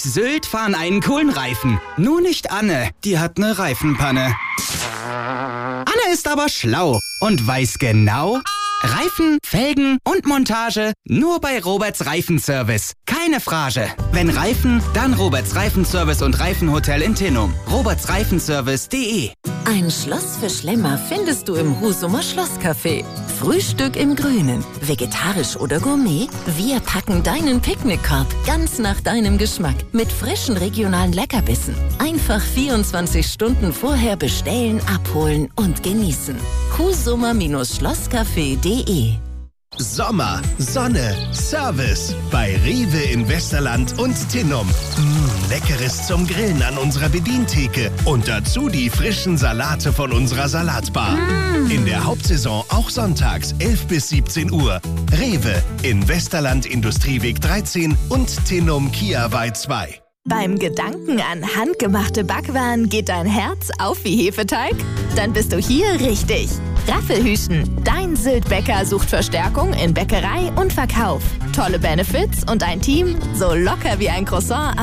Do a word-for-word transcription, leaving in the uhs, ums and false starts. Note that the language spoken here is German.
Sylt fahren einen coolen Reifen. Nur nicht Anne, die hat eine Reifenpanne. Anne ist aber schlau und weiß genau... Reifen, Felgen und Montage nur bei Roberts Reifenservice. Keine Frage. Wenn Reifen, dann Roberts Reifenservice und Reifenhotel in Tinnum. roberts reifenservice punkt de. Ein Schloss für Schlemmer findest du im Husumer Schlosscafé. Frühstück im Grünen, vegetarisch oder Gourmet? Wir packen deinen Picknickkorb ganz nach deinem Geschmack mit frischen regionalen Leckerbissen. Einfach vierundzwanzig Stunden vorher bestellen, abholen und genießen. Husumer Schlosscafé punkt de. Sommer, Sonne, Service bei Rewe in Westerland und Tinnum. Mmh, Leckeres zum Grillen an unserer Bedientheke und dazu die frischen Salate von unserer Salatbar. Mm. In der Hauptsaison auch sonntags elf bis siebzehn Uhr. Rewe in Westerland Industrieweg dreizehn und Tinnum Kiawei zwei. Beim Gedanken an handgemachte Backwaren geht dein Herz auf wie Hefeteig? Dann bist du hier richtig. Raffelhüschen, dein Sylt-Bäcker sucht Verstärkung in Bäckerei und Verkauf. Tolle Benefits und ein Team so locker wie ein Croissant